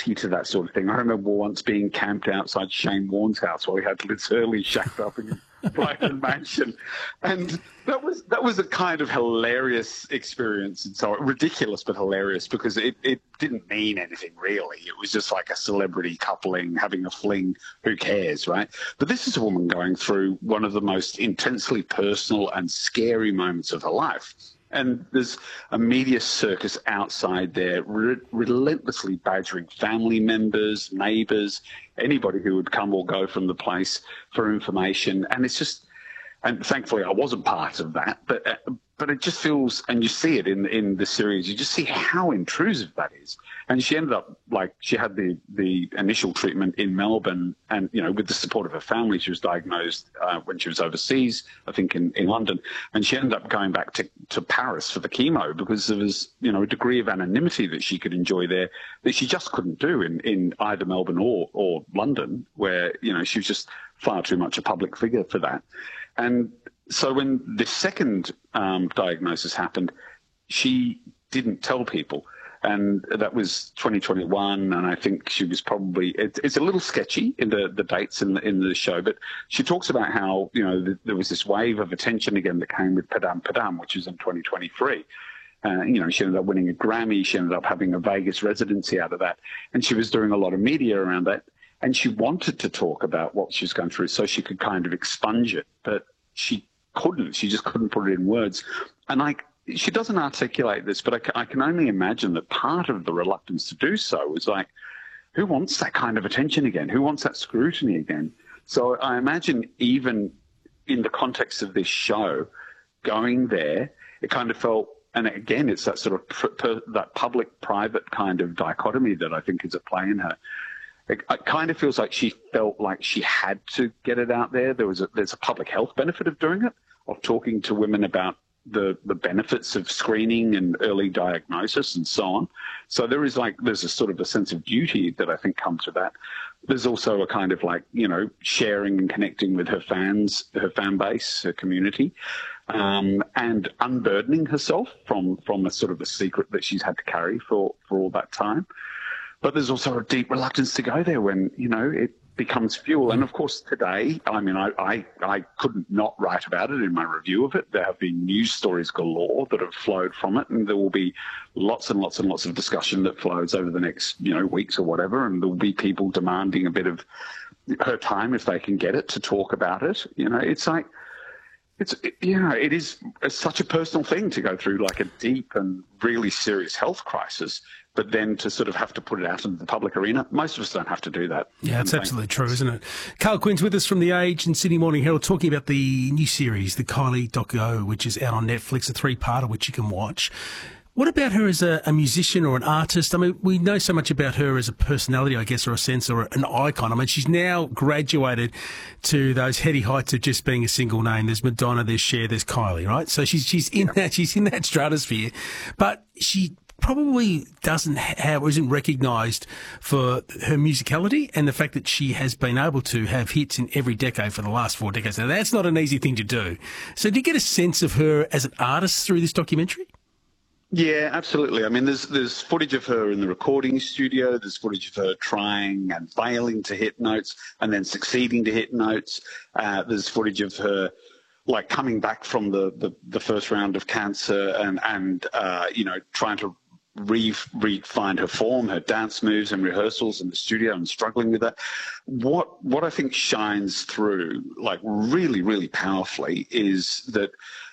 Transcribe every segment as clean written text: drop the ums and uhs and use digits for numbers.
guilty to that sort of thing. I remember once being camped outside Shane Warne's house while he had Liz Hurley shacked up in his Brighton mansion, and that was a kind of hilarious experience, and so ridiculous but hilarious, because it didn't mean anything really. It was just like a celebrity coupling having a fling. Who cares, right? But this is a woman going through one of the most intensely personal and scary moments of her life. And there's a media circus outside there, relentlessly badgering family members, neighbours, anybody who would come or go from the place for information. And it's just, and thankfully I wasn't part of that, but it just feels, and you see it in the series, you just see how intrusive that is. And she ended up, like, she had the initial treatment in Melbourne, and, you know, with the support of her family, she was diagnosed when she was overseas, I think in London, and she ended up going back to Paris for the chemo because there was, you know, a degree of anonymity that she could enjoy there that she just couldn't do in either Melbourne or London, where, you know, she was just far too much a public figure for that. And so when the second diagnosis happened, she didn't tell people. And that was 2021, and I think she was probably, it's a little sketchy in the dates in the show, but she talks about how, you know, there was this wave of attention again that came with Padam Padam, which was in 2023. You know, she ended up winning a Grammy, she ended up having a Vegas residency out of that, and she was doing a lot of media around that, and she wanted to talk about what she was going through so she could kind of expunge it, but she couldn't. She just couldn't put it in words. And she doesn't articulate this, but I can only imagine that part of the reluctance to do so was like, who wants that kind of attention again? Who wants that scrutiny again? So I imagine even in the context of this show, going there, it kind of felt, and again, it's that sort of that public-private kind of dichotomy that I think is at play in her. It kind of feels like she felt like she had to get it out there. There's a public health benefit of doing it, of talking to women about the benefits of screening and early diagnosis and so on. So there's a sort of a sense of duty that I think comes with that. There's also a kind of like, you know, sharing and connecting with her fans, her fan base, her community, and unburdening herself from a sort of a secret that she's had to carry for all that time. But there's also a deep reluctance to go there when, you know, it becomes fuel. And of course, today, I mean, I couldn't not write about it in my review of it. There have been news stories galore that have flowed from it, and there will be lots and lots and lots of discussion that flows over the next, you know, weeks or whatever. And there will be people demanding a bit of her time if they can get it to talk about it. You know, it's like, you know, it is such a personal thing to go through, like a deep and really serious health crisis, but then to sort of have to put it out into the public arena. Most of us don't have to do that. Yeah, it's absolutely true, isn't it? Carl Quinn's with us from The Age and Sydney Morning Herald, talking about the new series, the Kylie Doco, which is out on Netflix, a 3-parter which you can watch. What about her as a musician or an artist? I mean, we know so much about her as a personality, I guess, or a sense, or an icon. I mean, she's now graduated to those heady heights of just being a single name. There's Madonna, there's Cher, there's Kylie, right? So she's in that stratosphere, but she probably doesn't have or isn't recognised for her musicality and the fact that she has been able to have hits in every decade for the last 4 decades. Now, that's not an easy thing to do. So do you get a sense of her as an artist through this documentary? Yeah, absolutely. I mean, there's footage of her in the recording studio. There's footage of her trying and failing to hit notes and then succeeding to hit notes. There's footage of her like coming back from the first round of cancer and you know, trying to find her form, her dance moves and rehearsals in the studio and struggling with that. What I think shines through like really, really powerfully is that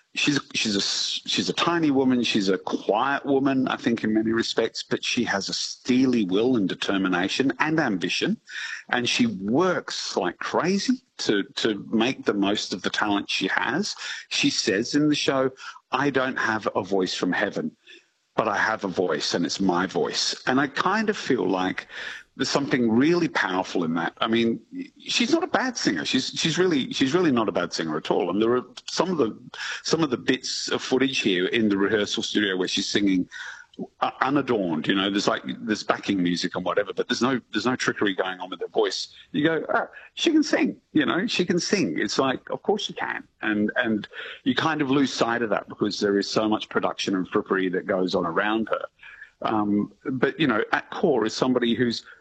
she's a tiny woman. She's a quiet woman, I think, in many respects, but she has a steely will and determination and ambition, and she works like crazy to make the most of the talent she has. She says in the show, "I don't have a voice from heaven, but I have a voice, and it's my voice." And I kind of feel like there's something really powerful in that. I mean, she's not a bad singer. She's really not a bad singer at all. And there are some of the bits of footage here in the rehearsal studio where she's singing unadorned. You know, there's backing music and whatever, but there's no trickery going on with her voice. You go, oh, she can sing. You know, she can sing. It's like, of course she can. And you kind of lose sight of that because there is so much production and frippery that goes on around her. But, you know, at core is somebody who's